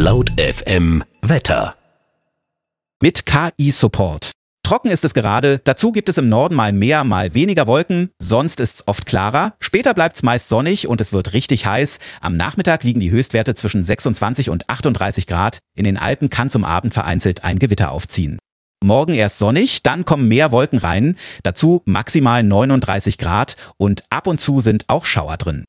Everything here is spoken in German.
Laut FM Wetter. Mit KI-Support. Trocken ist es gerade, dazu gibt es im Norden mal mehr, mal weniger Wolken, sonst ist es oft klarer. Später bleibt es meist sonnig und es wird richtig heiß. Am Nachmittag liegen die Höchstwerte zwischen 26 und 38 Grad. In den Alpen kann zum Abend vereinzelt ein Gewitter aufziehen. Morgen erst sonnig, dann kommen mehr Wolken rein, dazu maximal 39 Grad und ab und zu sind auch Schauer drin.